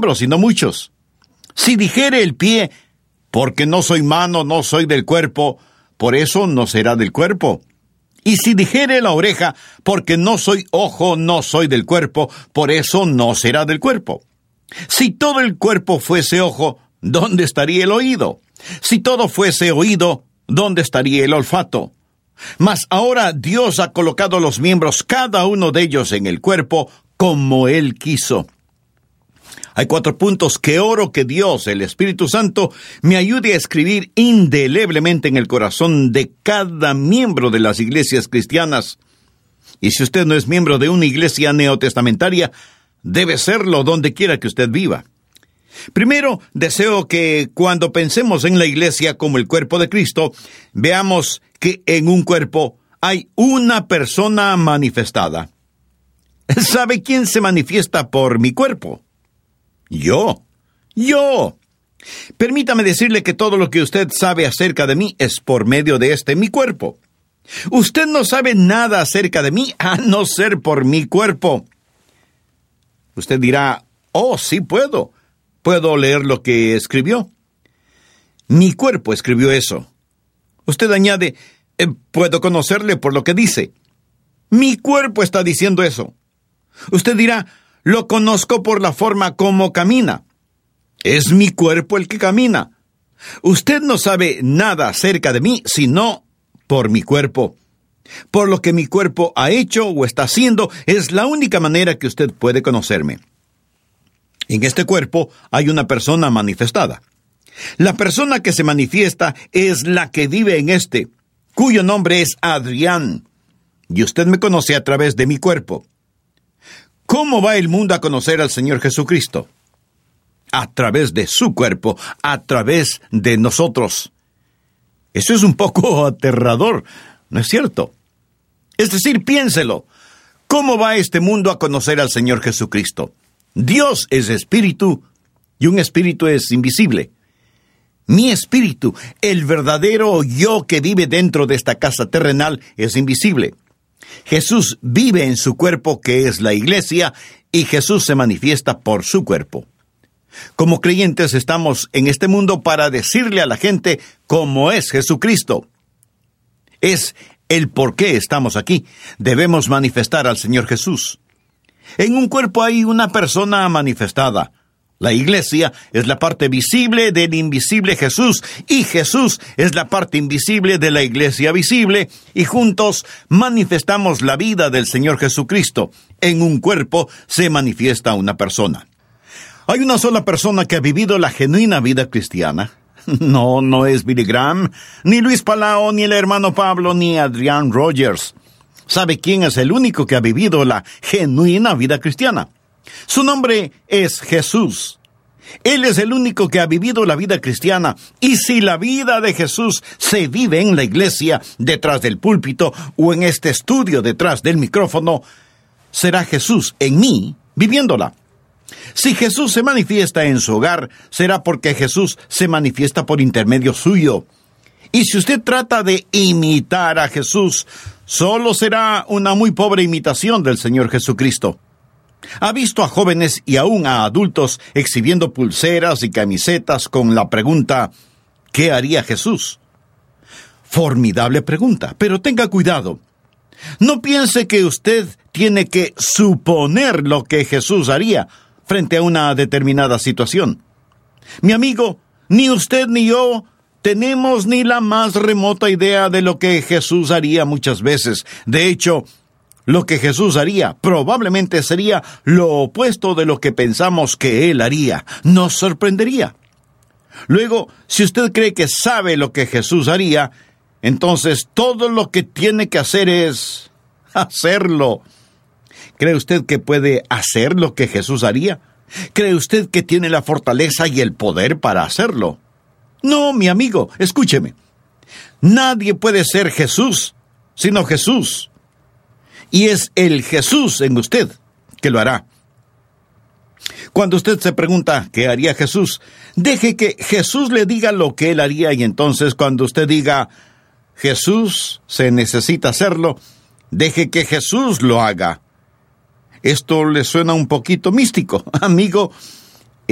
miembros, sino muchos. Si dijere el pie, porque no soy mano, no soy del cuerpo, por eso no será del cuerpo. Y si dijere la oreja, porque no soy ojo, no soy del cuerpo, por eso no será del cuerpo. Si todo el cuerpo fuese ojo, ¿dónde estaría el oído? Si todo fuese oído, ¿dónde estaría el olfato? Mas ahora Dios ha colocado los miembros, cada uno de ellos en el cuerpo, como Él quiso. Hay 4 puntos que oro que Dios, el Espíritu Santo, me ayude a escribir indeleblemente en el corazón de cada miembro de las iglesias cristianas. Y si usted no es miembro de una iglesia neotestamentaria, debe serlo donde quiera que usted viva. Primero, deseo que cuando pensemos en la iglesia como el cuerpo de Cristo, veamos que en un cuerpo hay una persona manifestada. ¿Sabe quién se manifiesta por mi cuerpo? Yo. Permítame decirle que todo lo que usted sabe acerca de mí es por medio de mi cuerpo. Usted no sabe nada acerca de mí a no ser por mi cuerpo. Usted dirá, oh, sí puedo. Puedo leer lo que escribió. Mi cuerpo escribió eso. Usted añade, puedo conocerle por lo que dice. Mi cuerpo está diciendo eso. Usted dirá, lo conozco por la forma como camina. Es mi cuerpo el que camina. Usted no sabe nada acerca de mí, sino por mi cuerpo. Por lo que mi cuerpo ha hecho o está haciendo, es la única manera que usted puede conocerme. En este cuerpo hay una persona manifestada. La persona que se manifiesta es la que vive en cuyo nombre es Adrián. Y usted me conoce a través de mi cuerpo. ¿Cómo va el mundo a conocer al Señor Jesucristo? A través de su cuerpo, a través de nosotros. Eso es un poco aterrador, ¿no es cierto? Es decir, piénselo. ¿Cómo va este mundo a conocer al Señor Jesucristo? Dios es espíritu y un espíritu es invisible. Mi espíritu, el verdadero yo que vive dentro de esta casa terrenal, es invisible. Jesús vive en su cuerpo, que es la iglesia, y Jesús se manifiesta por su cuerpo. Como creyentes estamos en este mundo para decirle a la gente cómo es Jesucristo. Es el por qué estamos aquí. Debemos manifestar al Señor Jesús. En un cuerpo hay una persona manifestada. La iglesia es la parte visible del invisible Jesús, y Jesús es la parte invisible de la iglesia visible, y juntos manifestamos la vida del Señor Jesucristo. En un cuerpo se manifiesta una persona. ¿Hay una sola persona que ha vivido la genuina vida cristiana? No es Billy Graham, ni Luis Palau, ni el hermano Pablo, ni Adrian Rogers. ¿Sabe quién es el único que ha vivido la genuina vida cristiana? Su nombre es Jesús. Él es el único que ha vivido la vida cristiana, y si la vida de Jesús se vive en la iglesia, detrás del púlpito, o en este estudio detrás del micrófono, será Jesús en mí viviéndola. Si Jesús se manifiesta en su hogar, será porque Jesús se manifiesta por intermedio suyo. Y si usted trata de imitar a Jesús, solo será una muy pobre imitación del Señor Jesucristo. ¿Ha visto a jóvenes y aún a adultos exhibiendo pulseras y camisetas con la pregunta, ¿qué haría Jesús? Formidable pregunta, pero tenga cuidado. No piense que usted tiene que suponer lo que Jesús haría frente a una determinada situación. Mi amigo, ni usted ni yo tenemos ni la más remota idea de lo que Jesús haría muchas veces. De hecho, lo que Jesús haría probablemente sería lo opuesto de lo que pensamos que Él haría. Nos sorprendería. Luego, si usted cree que sabe lo que Jesús haría, entonces todo lo que tiene que hacer es hacerlo. ¿Cree usted que puede hacer lo que Jesús haría? ¿Cree usted que tiene la fortaleza y el poder para hacerlo? No, mi amigo, escúcheme. Nadie puede ser Jesús, sino Jesús. Y es el Jesús en usted que lo hará. Cuando usted se pregunta ¿qué haría Jesús?, deje que Jesús le diga lo que Él haría, y entonces cuando usted diga Jesús se necesita hacerlo, deje que Jesús lo haga. Esto le suena un poquito místico. Amigo,